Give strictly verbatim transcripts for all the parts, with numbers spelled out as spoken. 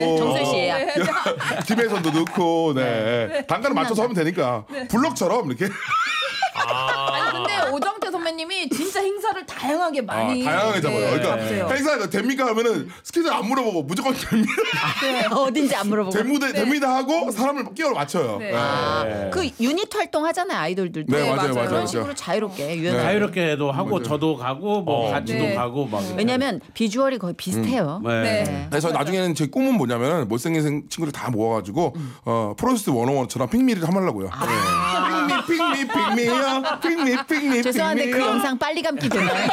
정선 씨예요. 네. 김혜선도 넣고, 네. 네. 단가를 맞춰서 하면 되니까. 네. 블럭처럼 이렇게. 아. 아니 근데 오정태 선배님이 진짜 행사를 다양하게 많이 아, 다양하게 잡아요. 네. 그러니까 잡으세요. 행사가 됩니까 하면은 스케줄 안 물어보고 무조건 됩니다. 네. 어딘지 안 물어보고. 됩니다, 네. 됩니다 하고 사람을 끼워 맞춰요. 네. 네. 아, 그 유닛 활동 하잖아요 아이돌들도. 네, 맞아요, 맞아요. 그런 식으로 자유롭게 유연. 네. 자유롭게도 하고 맞아요. 저도 가고 뭐 어. 같이도 네. 가고 막. 왜냐면 비주얼이 거의 비슷해요. 네. 네. 그래서 맞아요. 나중에는 제 꿈은 뭐냐면 못생긴 친구들 다 모아가지고 어, 프로듀스 백일처럼 픽미를 한번 하려고요. 네. 픽미, 픽미, 픽미요. 픽미, 픽미, 죄송한데 그 픽미요. 영상 빨리 감기 되나요?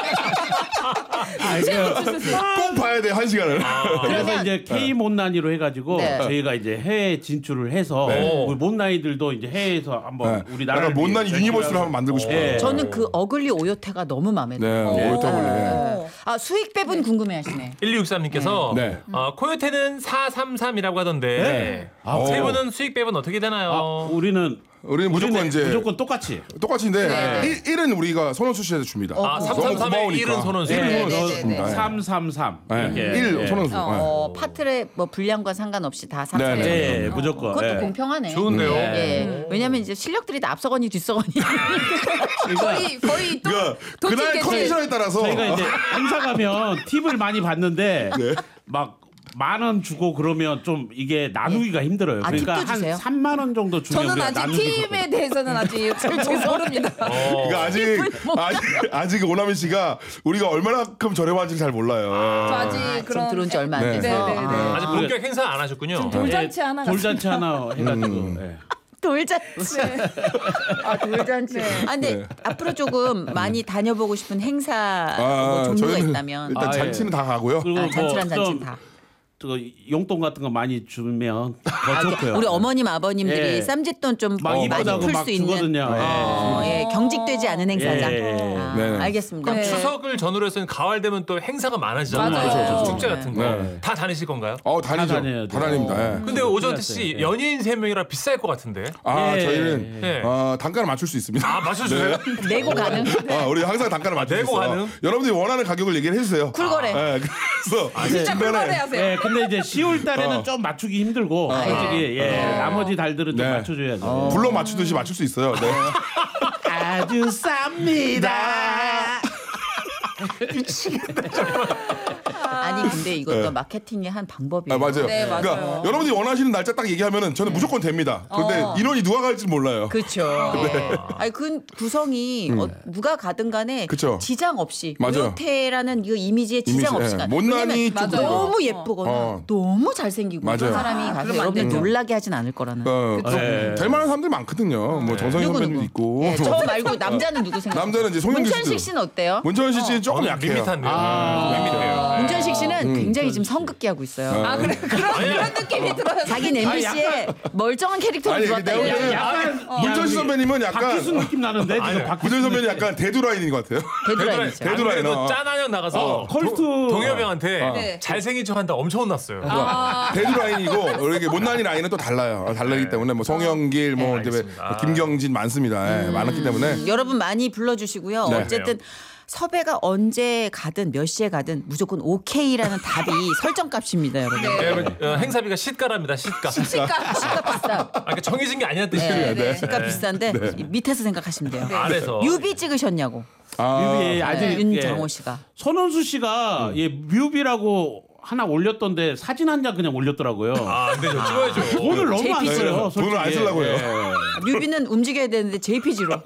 꼭 봐야 돼, 한 시간을. 그래서 그러면- 이제 K 못난이로 해가지고 네. 저희가 이제 해외 진출을 해서 네. 우리 못난이들도 이제 해외에서 한번 네. 우리 나라 약간 못난 유니버스를 한번 만들고 싶어요. 네. 저는 그 어글리 오요태가 너무 마음에 들어요. 네, 오요태 원래. 네. 아 수익 배분 궁금해하시네. 일이육삼님께서 네. 어, 코요태는 사삼삼이라고 하던데 네. 아, 세 오. 분은 수익 배분 어떻게 되나요? 아, 우리는 우리는 무조건 우리는 이제 무조건 똑같이. 똑같이인데 네. 일, 은 우리가 손원수 씨한테 줍니다. 아, 너무 삼삼삼에 고마우니까. 일은 손원수. 일은 네, 손원수 네, 네, 줍니다. 네. 삼삼삼 네. 이렇게. 일 예. 손원수. 어, 파트의 뭐 분량과 상관없이 다 삼. 네, 네. 네, 어, 무조건. 그것도 예. 공평하네. 좋은데요? 예. 왜냐면 이제 실력들이 다 앞서거니 뒤서거니. 거의 거의 또 그러니까 도찐 그날 개찐. 컨디션에 따라서 저희가 이제 행사 가면 팁을 많이 받는데 네. 막 만 원 주고 그러면 좀 이게 나누기가 힘들어요. 아, 그러니까 팁도 주세요? 한 삼만 원 정도 주면 저는 우리가 아직 나누기 팀에 대해서는 아직 모릅니다. 그러니까 아직 아직 아직 오나미 씨가 우리가 얼마나큼 저렴한지 잘 몰라요. 저 아직 아, 그런 지금 들어온 지 얼마 안 네. 돼서. 네, 네, 네. 아. 아직 본격 행사 안 하셨군요. 돌잔치 하나 돌잔치 하나 해가지고. 예. 돌잔치. 네. 아, 돌잔치. 네. 아, 근데 네. 앞으로 조금 많이 다녀보고 싶은 행사 뭐 종류가 저희는 있다면. 일단 아, 잔치는 예. 다 가고요. 그리고 아, 잔치란 잔치 좀 다. 저 용돈 같은 거 많이 주면 더 아, 좋고요. 우리 어머님 아버님들이 예. 쌈짓돈 좀 막 많이 이쁘다고 풀 막 수 있는 주거든요. 어, 예, 경직되지 않은 행사자. 예. 아, 네. 알겠습니다. 그럼 네. 추석을 전후로 해서는 가을 되면 또 행사가 많아지잖아요. 맞아요. 그렇죠, 그렇죠. 축제 같은 거. 네. 다 다니실 건가요? 어 다니죠. 다 다녀야 다 돼요. 다닙니다. 예. 근데 오정태 씨 예. 연예인 세 명이라 비쌀 것 같은데. 아 예. 저희는 예. 어, 단가를 맞출 수 있습니다. 아, 맞춰주세요? 내고 가능. 아, 우리 항상 단가를 맞출 수 내고 있어요. 가능? 여러분들이 원하는 가격을 얘기를 해주세요. 쿨거래. 예, 그래서 진짜 쿨거래 중간에 하세요. 예, 근데 이제 시월 달에는 어. 좀 맞추기 힘들고 솔직히 예, 나머지 달들은 좀 네. 맞춰줘야죠. 불러 맞추듯이 맞출 수 있어요. 네. 아주 쌉니다. 아니 근데 이것도 마케팅의 한 방법이에요. 아, 맞아요. 네, 맞아요. 그러니까 여러분들이 원하시는 날짜 딱 얘기하면은 저는 무조건 됩니다. 그런데 어. 인원이 누가 갈지 몰라요. 그렇죠. 아니 그 구성이 어, 누가 가든 간에 그쵸. 지장 없이 맞아요. 오요태라는 이 이미지에 지장 이미지, 없이 예. 가. 못난이 왜냐면 쪽으로. 너무 예쁘거나 어. 너무 잘생기고 맞아요. 그런 사람이 가서 그러면 안 여러분들 되죠. 놀라게 하진 않을 거라는. 어, 그쵸. 네. 될 만한 사람들 많거든요. 뭐 정성희 누구 선배님도 누구? 있고. 예, 저 말고 남자는 누구 생각? 남자는 이제 송영길 씨도. 문천식 씨는 어때요? 문천식 씨는 조금 저는 약해요. 밋밋한데요. 아. 밋밋해요. 문천식 씨는 음. 굉장히 지금 성급기 하고 있어요. 아 그래 그런 그런 느낌이 들어요. 자기는 엠비씨에 멀쩡한 캐릭터로 아니, 들어왔다. 내가 이거예요. 보기에는 약간 문천식 선배님은 약간 박기순 느낌 나는데 지금 아니, 박기순 문천식 선배님 약간 대두라인인 것 같아요. 데드라인이죠. 데드- 데드라이너. 안 그래도 짠한형 나가서 어, 컬트. 도- 동엽형한테 네. 잘생긴 척한다 엄청 혼났어요. 아, 대두라인이고 이렇게 못난이 라인은 또 달라요. 다르기 때문에 뭐 송영길, 뭐 네, 이제 알겠습니다. 김경진 많습니다. 예, 많았기 때문에 여러분 많이 불러주시고요. 네. 어쨌든 섭외가 언제 가든 몇 시에 가든 무조건 오케이라는 답이 설정값입니다, 여러분. 네. 여러분, 어, 행사비가 시가랍니다. 시가. 시가 시가 비싸. 아, 그러니까 정해진 게 아니란 뜻이에요. 네, 네. 시가 비싼데 이 밑에서 생각하시면 돼요. 아래서. 뮤비 찍으셨냐고. 아, 뮤비 아직 네. 예, 윤정호 씨가. 손원수 씨가 예, 뮤비라고 하나 올렸던데 사진 한 장 그냥 올렸더라고요. 아, 안 되죠. 찍어야죠. 돈을 너무 안 제이피지. 써요. 돈을 솔직히. 안 쓰려고 해요. 예. 뮤비는 움직여야 되는데 제이피지로.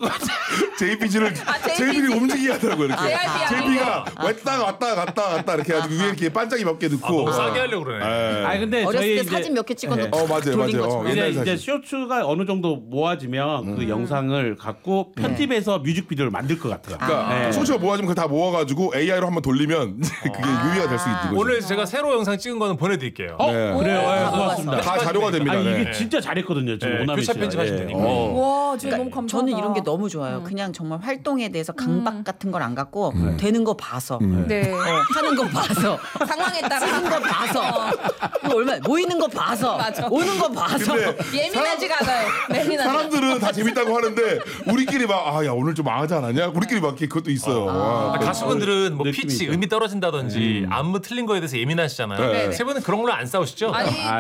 제이피지를 아, 제이피지. 제이피를 움직이게 하더라고요. 이렇게. 제이피지. 제이피가 왔다 갔다 갔다 갔다 이렇게 해가지고 위에 이렇게 반짝이 몇 개 아, 넣고. 너무 싸게 하려고 그러네. 예. 아니 근데 어렸을 저희 때 이제- 사진 몇 개 찍어놓고 어 맞아요 돌린 맞아요. 것처럼. 어, 옛날 이제, 이제 사진. 쇼츠가 어느 정도 모아지면 그 영상을 갖고 편집해서 뮤직비디오를 만들 것 같아요. 그러니까 네. 소치가 모아지면 그거 다 모아가지고 에이아이로 한번 돌리면 그게 유희가 될 수 있는 거죠. 오늘 제가 새로 영상 찍은 거는 보내드릴게요. 어? 네. 그래요. 오, 예, 다 고맙습니다. 다 자료가 됩니다. 아니, 이게 네. 진짜 잘했거든요. 지금 네, 오나미 교차 씨가. 편집하시면 예. 되니까. 어. 와 진짜 너무 감사하다. 저는 이런 게 너무 좋아요. 그냥 정말 활동에 대해서 강박 같은 걸 안 갖고 되는 거 봐서 네. 어, 하는 거 봐서 상황에 따라 하는 거 봐서 이거 얼마 모이는 거 봐서 맞아. 오는 거 봐서 근데 예민하지가 않아요. 예민하지. 사람들은 다 재밌다고 하는데 우리끼리 막 아 야 오늘 좀 망하지 않았냐? 우리끼리 막 이렇게 그것도 있어요. 아, 아, 가수분들은 뭐 느낌이 피치, 있죠. 음이 떨어진다든지 안무 틀린 거에 대해서 예민하게 하시잖아요. 네. 세 분은 그런 걸로 안 싸우시죠? 아니